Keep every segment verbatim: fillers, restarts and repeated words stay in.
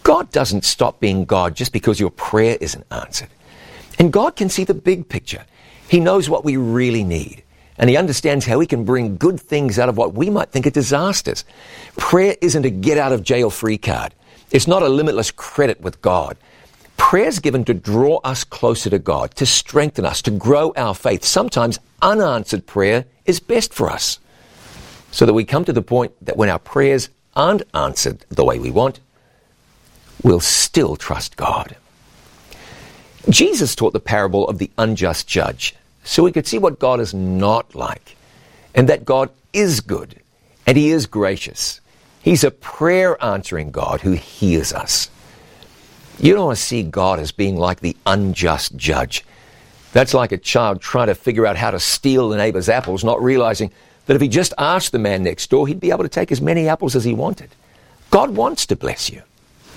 God doesn't stop being God just because your prayer isn't answered. And God can see the big picture. He knows what we really need. And He understands how He can bring good things out of what we might think are disasters. Prayer isn't a get-out-of-jail-free card. It's not a limitless credit with God. Prayer's given to draw us closer to God, to strengthen us, to grow our faith. Sometimes unanswered prayer is best for us, so that we come to the point that when our prayers aren't answered the way we want, we'll still trust God. Jesus taught the parable of the unjust judge, so we could see what God is not like, and that God is good, and He is gracious. He's a prayer-answering God who hears us. You don't want to see God as being like the unjust judge. That's like a child trying to figure out how to steal the neighbor's apples, not realizing that if he just asked the man next door, he'd be able to take as many apples as he wanted. God wants to bless you.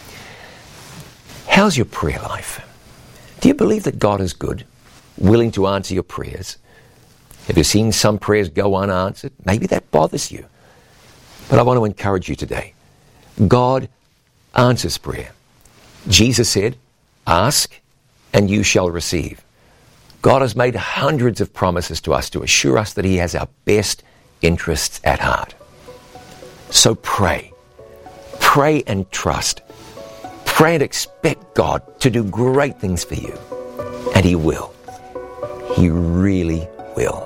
How's your prayer life? Do you believe that God is good, willing to answer your prayers? Have you seen some prayers go unanswered? Maybe that bothers you. But I want to encourage you today. God answers prayer. Jesus said, "Ask, and you shall receive." God has made hundreds of promises to us to assure us that He has our best interests at heart. So pray. Pray and trust. Pray and expect God to do great things for you. And He will. He really will.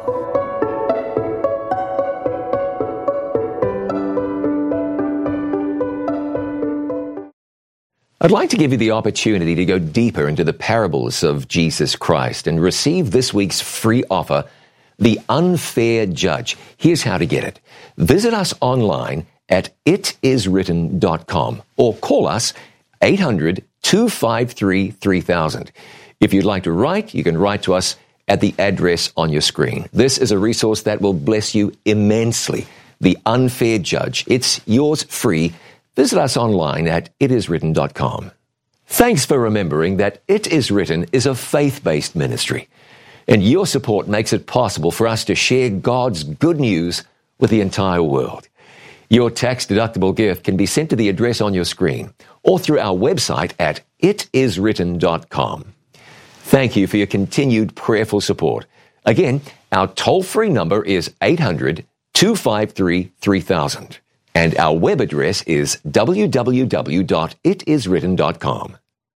I'd like to give you the opportunity to go deeper into the parables of Jesus Christ and receive this week's free offer, The Unfair Judge. Here's how to get it. Visit us online at it is written dot com or call us eight hundred, two five three, three thousand. If you'd like to write, you can write to us at the address on your screen. This is a resource that will bless you immensely. The Unfair Judge. It's yours free. Visit us online at it is written dot com. Thanks for remembering that It Is Written is a faith-based ministry, and your support makes it possible for us to share God's good news with the entire world. Your tax-deductible gift can be sent to the address on your screen or through our website at it is written dot com. Thank you for your continued prayerful support. Again, our toll-free number is eight hundred, two five three, three thousand. And our web address is w w w dot it is written dot com.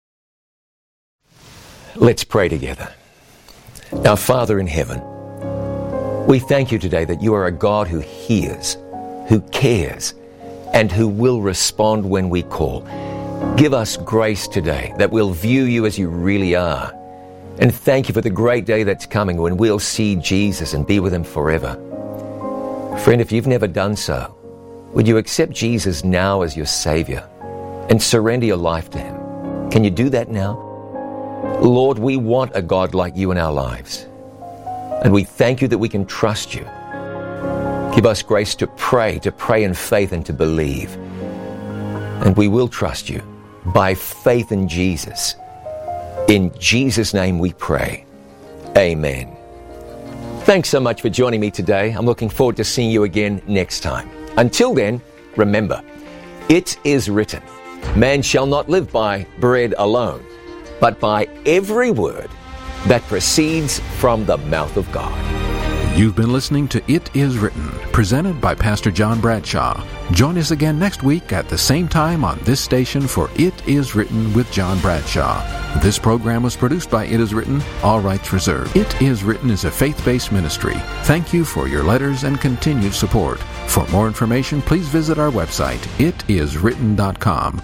Let's pray together. Our Father in heaven, we thank You today that You are a God who hears, who cares, and who will respond when we call. Give us grace today that we'll view You as You really are. And thank You for the great day that's coming when we'll see Jesus and be with Him forever. Friend, if you've never done so, would you accept Jesus now as your Savior and surrender your life to Him? Can you do that now? Lord, we want a God like You in our lives. And we thank You that we can trust You. Give us grace to pray, to pray in faith and to believe. And we will trust You by faith in Jesus. In Jesus' name we pray. Amen. Thanks so much for joining me today. I'm looking forward to seeing you again next time. Until then, remember, it is written, man shall not live by bread alone, but by every word that proceeds from the mouth of God. You've been listening to It Is Written, presented by Pastor John Bradshaw. Join us again next week at the same time on this station for It Is Written with John Bradshaw. This program was produced by It Is Written, all rights reserved. It Is Written is a faith-based ministry. Thank you for your letters and continued support. For more information, please visit our website, it is written dot com.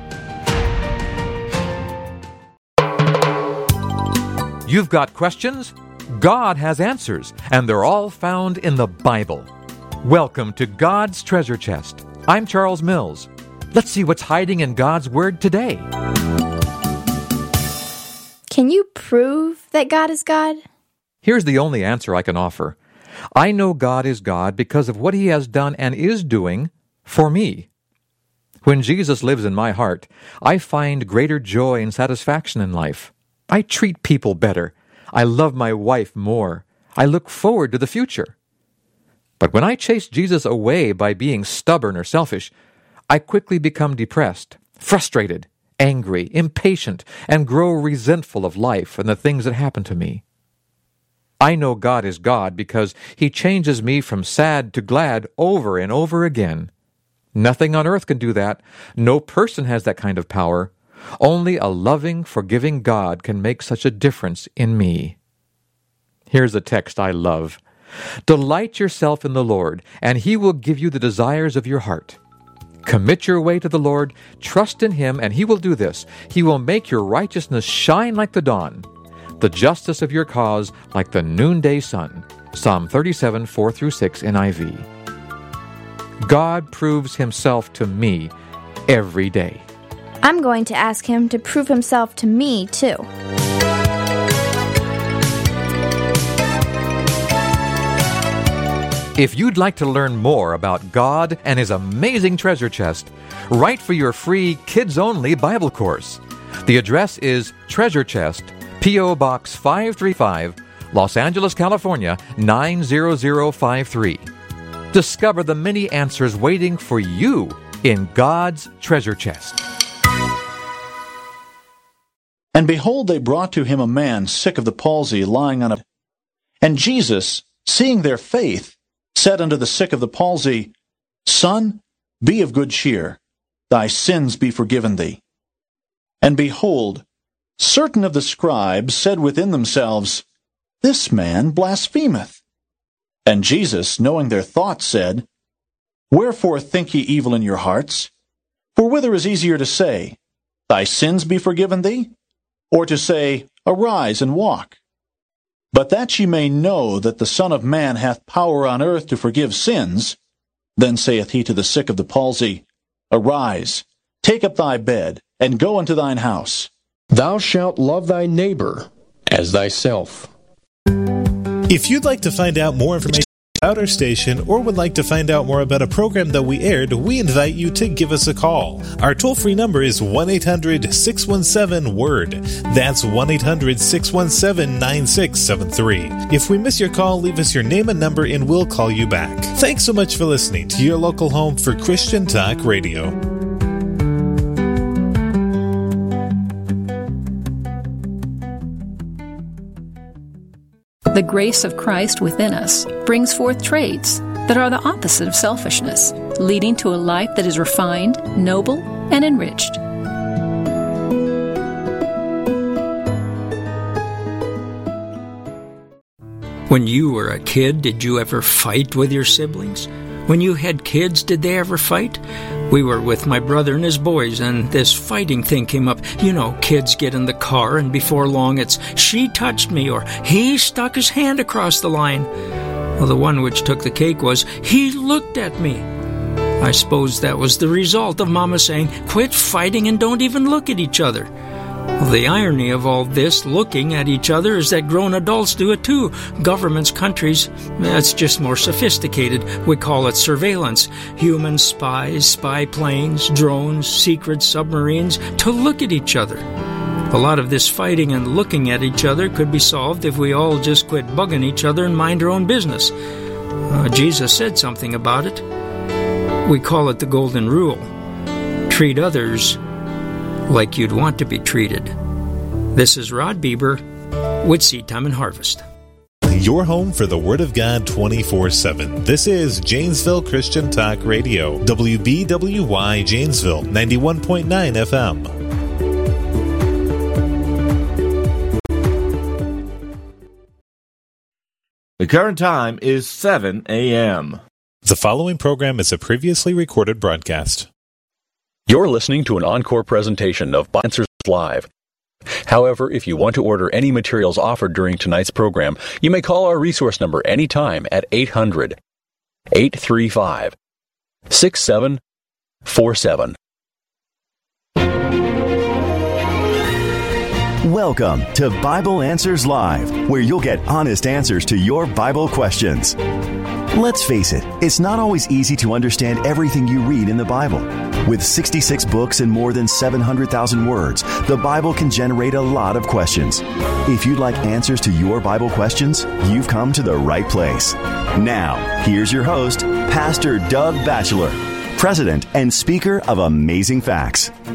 You've got questions? God has answers, and they're all found in the Bible. Welcome to God's Treasure Chest. I'm Charles Mills. Let's see what's hiding in God's Word today. Can you prove that God is God? Here's the only answer I can offer. I know God is God because of what He has done and is doing for me. When Jesus lives in my heart, I find greater joy and satisfaction in life. I treat people better. I love my wife more. I look forward to the future. But when I chase Jesus away by being stubborn or selfish, I quickly become depressed, frustrated, angry, impatient, and grow resentful of life and the things that happen to me. I know God is God because He changes me from sad to glad over and over again. Nothing on earth can do that. No person has that kind of power. Only a loving, forgiving God can make such a difference in me. Here's a text I love. Delight yourself in the Lord, and He will give you the desires of your heart. Commit your way to the Lord, trust in Him, and He will do this. He will make your righteousness shine like the dawn, the justice of your cause like the noonday sun. Psalm thirty-seven, four through six, N I V. God proves Himself to me every day. I'm going to ask Him to prove Himself to me, too. If you'd like to learn more about God and His amazing treasure chest, write for your free kids-only Bible course. The address is Treasure Chest, P O. Box five three five, Los Angeles, California, nine zero zero five three. Discover the many answers waiting for you in God's treasure chest. And behold, they brought to him a man sick of the palsy, lying on a... And Jesus, seeing their faith, said unto the sick of the palsy, Son, be of good cheer, thy sins be forgiven thee. And behold, certain of the scribes said within themselves, This man blasphemeth. And Jesus, knowing their thoughts, said, Wherefore think ye evil in your hearts? For whither is easier to say, Thy sins be forgiven thee? Or to say, Arise and walk? But that ye may know that the Son of Man hath power on earth to forgive sins, then saith he to the sick of the palsy, Arise, take up thy bed, and go unto thine house. Thou shalt love thy neighbor as thyself. If you'd like to find out more information about our station or would like to find out more about a program that we aired, we invite you to give us a call. Our toll-free number is one eight hundred six one seven word. That's one eight hundred six one seven nine six seven three. If we miss your call, leave us your name and number and we'll call you back. Thanks so much for listening to your local home for Christian Talk Radio. The grace of Christ within us brings forth traits that are the opposite of selfishness, leading to a life that is refined, noble, and enriched. When you were a kid, did you ever fight with your siblings? When you had kids, did they ever fight? We were with my brother and his boys, and this fighting thing came up. You know, kids get in the car, and before long it's, she touched me, or he stuck his hand across the line. Well, the one which took the cake was, he looked at me. I suppose that was the result of Mama saying, quit fighting and don't even look at each other. Well, the irony of all this looking at each other is that grown adults do it too. Governments, countries, it's just more sophisticated. We call it surveillance. Human spies, spy planes, drones, secret submarines, to look at each other. A lot of this fighting and looking at each other could be solved if we all just quit bugging each other and mind our own business. Uh, Jesus said something about it. We call it the Golden Rule. Treat others like you'd want to be treated. This is Rod Bieber with Seed Time and Harvest. Your home for the Word of God twenty-four seven. This is Janesville Christian Talk Radio. W B W Y Janesville, ninety-one point nine F M. The current time is seven a.m. The following program is a previously recorded broadcast. You're listening to an encore presentation of Bible Answers Live. However, if you want to order any materials offered during tonight's program, you may call our resource number anytime at eight hundred, eight three five, six seven four seven. Welcome to Bible Answers Live, where you'll get honest answers to your Bible questions. Let's face it, it's not always easy to understand everything you read in the Bible. With sixty-six books and more than seven hundred thousand words, the Bible can generate a lot of questions. If you'd like answers to your Bible questions, you've come to the right place. Now, here's your host, Pastor Doug Batchelor, President and Speaker of Amazing Facts.